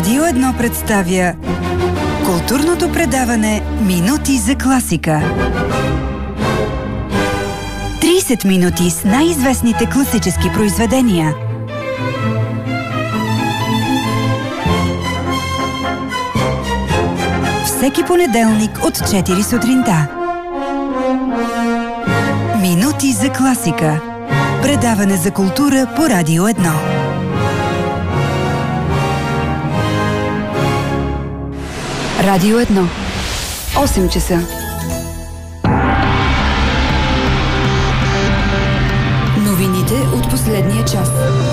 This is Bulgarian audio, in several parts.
Радио 1 представя културното предаване Минути за класика. 30 минути с най-известните класически произведения. Всеки понеделник от 4 сутринта. Минути за класика. Предаване за култура по Радио 1. Радио 1. 8 часа. Новините от последния час.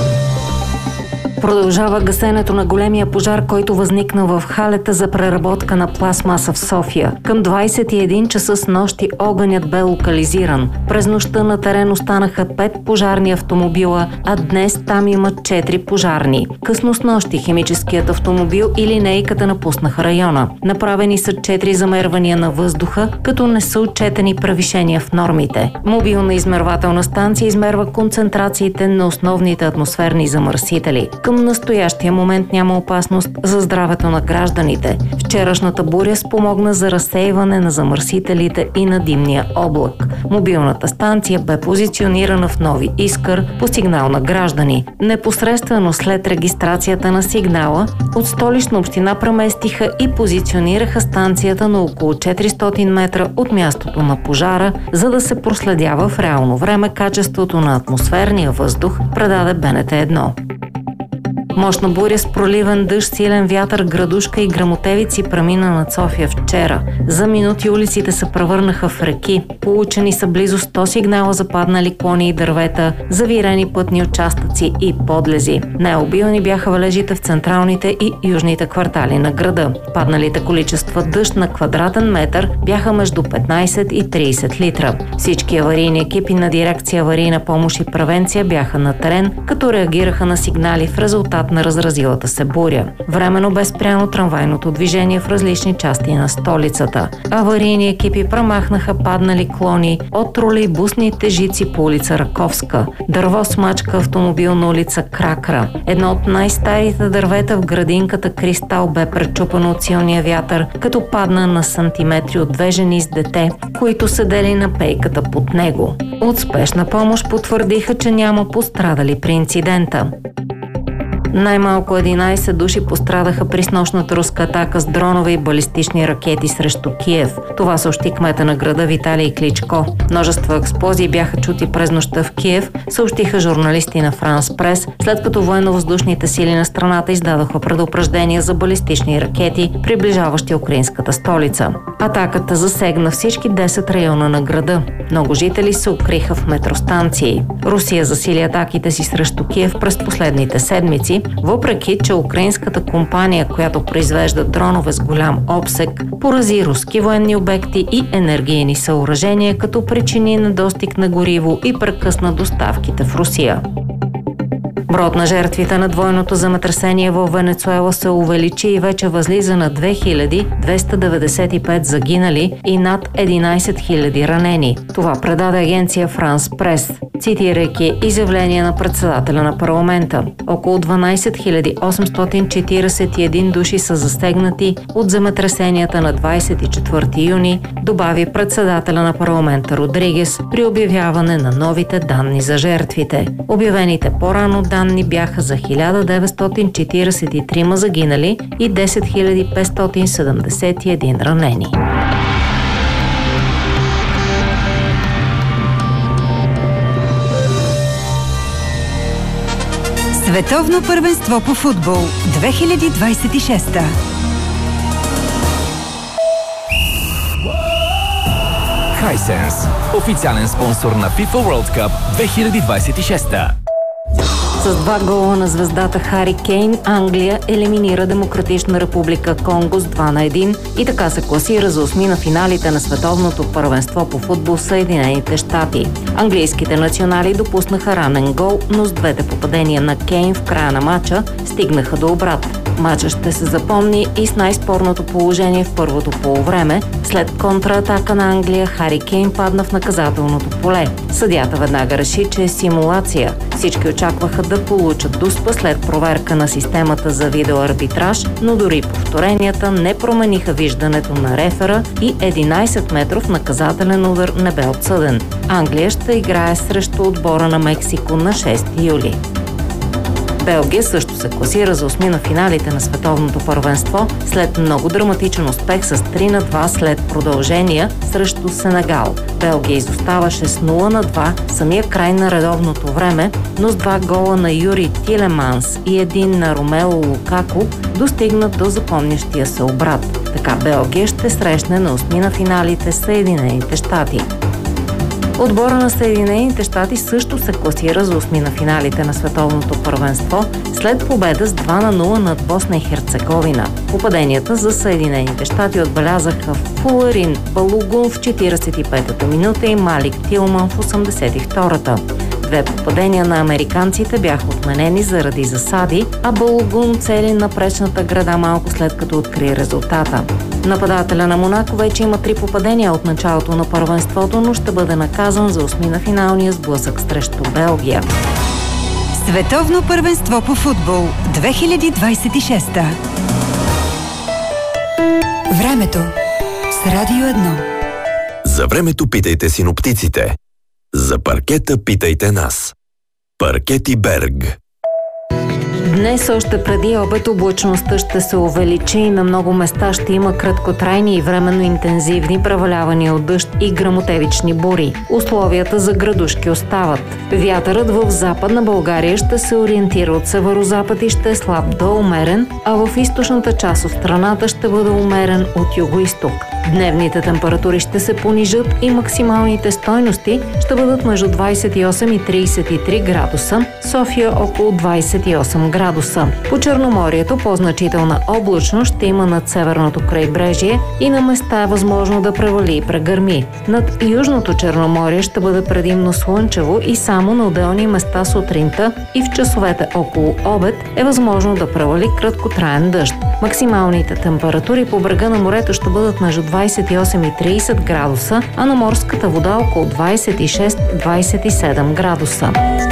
Продължава гасенето на големия пожар, който възникна в халета за преработка на пластмаса в София. Към 21 часа с нощи огънят бе локализиран. През нощта на терен останаха 5 пожарни автомобила, а днес там има 4 пожарни. Късно с нощи химическият автомобил и линейката напуснаха района. Направени са 4 замервания на въздуха, като не са отчетени превишения в нормите. Мобилна измервателна станция измерва концентрациите на основните атмосферни замърсители. Към настоящия момент няма опасност за здравето на гражданите. Вчерашната буря спомогна за разсейване на замърсителите и на димния облак. Мобилната станция бе позиционирана в Нови Искър по сигнал на граждани. Непосредствено след регистрацията на сигнала, от Столична община преместиха и позиционираха станцията на около 400 метра от мястото на пожара, за да се проследява в реално време качеството на атмосферния въздух, предаде БНТ 1. Мощна буря с проливен дъжд, силен вятър, градушка и гръмотевици премина над София вчера. За минути улиците се превърнаха в реки. Получени са близо 100 сигнала за паднали клони и дървета, завирени пътни участъци и подлези. Най-обилни бяха валежите в централните и южните квартали на града. Падналите количества дъжд на квадратен метър бяха между 15 и 30 литра. Всички аварийни екипи на дирекция аварийна помощ и превенция бяха на терен, като реагираха на сигнали в резултат на разразилата се буря. Временно бе спряно трамвайното движение в различни части на столицата. Аварийни екипи премахнаха паднали клони от тролейбусни тежици по улица Раковска. Дърво смачка автомобил на улица Кракра. Едно от най-старите дървета в градинката Кристал бе пречупено от силния вятър, като падна на сантиметри от две жени с дете, които седели на пейката под него. От спешна помощ потвърдиха, че няма пострадали при инцидента. Най-малко 11 души пострадаха при снощната руска атака с дронове и балистични ракети срещу Киев. Това съобщи кмета на града Виталий Кличко. Множество експлозии бяха чути през нощта в Киев, съобщиха журналисти на Франс Прес, след като военно-въздушните сили на страната издадоха предупреждения за балистични ракети, приближаващи украинската столица. Атаката засегна всички 10 района на града. Много жители се укриха в метростанции. Русия засили атаките си срещу Киев през последните седмици, въпреки че украинската компания, която произвежда дронове с голям обсег, порази руски военни обекти и енергийни съоръжения, като причини недостиг на гориво и прекъсна доставките в Русия. Броят на жертвите на двойното земетресение в Венецуела се увеличи и вече възлиза на 2295 загинали и над 11 000 ранени. Това предаде агенция Франс Прес, цитирайки изявление на председателя на парламента. Около 12 841 души са засегнати от земетресенията на 24 юни, добави председателя на парламента Родригес при обявяване на новите данни за жертвите. Обявените по-рано данни бяха за 1943 загинали и 10 571 ранени. Световно първенство по футбол 2026. Hisense, официален спонсор на FIFA World Cup 2026. С 2 гола на звездата Хари Кейн, Англия елиминира Демократична република Конго с 2-1 и така се класира за 8 на финалите на световното първенство по футбол в Съединените щати. Английските национали допуснаха ранен гол, но с двете попадения на Кейн в края на матча стигнаха до обрат. Мачът ще се запомни и с най-спорното положение в първото полувреме. След контратака на Англия, Хари Кейн падна в наказателното поле. Съдията веднага реши, че е симулация. Всички очакваха да получат дуспа след проверка на системата за видеоарбитраж, но дори повторенията не промениха виждането на рефера и 11-метров наказателен удар не бе отсъден. Англия ще играе срещу отбора на Мексико на 6 юли. Белгия също се класира за осми на финалите на световното първенство след много драматичен успех с 3-2 след продължения срещу Сенегал. Белгия изоставаше с 0-2 самия край на редовното време, но с 2 гола на Юри Тилеманс и един на Ромело Лукако достигнат до запомнящия се обрат. Така Белгия ще срещне на осми на финалите Съединените щати. Отбора на Съединените щати също се класира за осми на финалите на световното първенство след победа с 2-0 над Босна и Херцеговина. Попаденията за Съединените щати отбелязаха Фуларин Балугун в 45-та минута и Малик Тилман в 82-та. 2 попадения на американците бяха отменени заради засади, а Балугун цели напречната града малко след като откри резултата. Нападателя на Монако вече има 3 попадения от началото на първенството, но ще бъде наказан за осми на финалния сблъсък срещу Белгия. Световно първенство по футбол 2026. Времето с Радио 1. За времето питайте синоптиците. За паркета питайте нас. Паркети Берг. Днес още преди обед облачността ще се увеличи и на много места ще има краткотрайни и временно интензивни превалявания от дъжд и гръмотевични бури. Условията за градушки остават. Вятърът в Западна България ще се ориентира от северозапад и ще е слаб до умерен, а в източната част от страната ще бъде умерен от югоизток. Дневните температури ще се понижат и максималните стойности ще бъдат между 28 и 33 градуса, София около 28 градуса. По Черноморието по-значителна облачност ще има над северното крайбрежие и на места е възможно да превали и прегърми. Над Южното Черноморие ще бъде предимно слънчево и само на отделни места сутринта и в часовете около обед е възможно да превали краткотраен дъжд. Максималните температури по брега на морето ще бъдат между 28 и 30 градуса, а на морската вода около 26-27 градуса.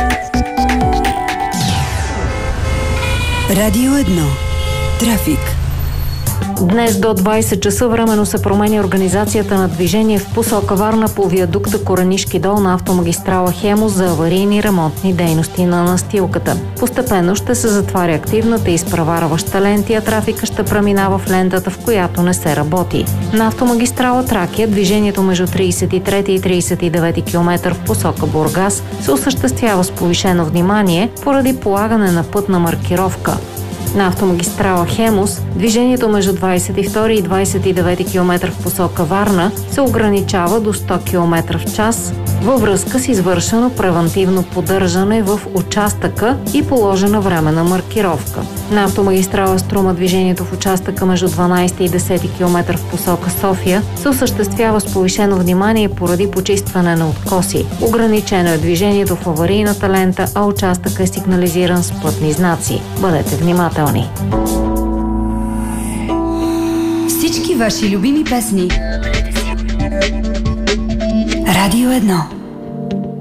Радио 1. Трафик. Днес до 20 часа временно се променя организацията на движение в посока Варна по виадукта Коранишки дол на автомагистрала Хемус за аварийни ремонтни дейности на настилката. Постепенно ще се затваря активната и изпреварваща лента, трафика ще преминава в лентата, в която не се работи. На автомагистрала Тракия движението между 33 и 39 км в посока Бургас се осъществява с повишено внимание поради полагане на пътна маркировка. На автомагистрала Хемус движението между 22 и 29 км в посока Варна се ограничава до 100 км в час във връзка с извършено превантивно поддържане в участъка и положена временна маркировка. На автомагистрала Струма движението в участъка между 12 и 10 км в посока София се осъществява с повишено внимание поради почистване на откоси. Ограничено е движението в аварийната лента, а участъкът е сигнализиран с пътни знаци. Бъдете внимателни! Всички ваши любими песни. Радио 1.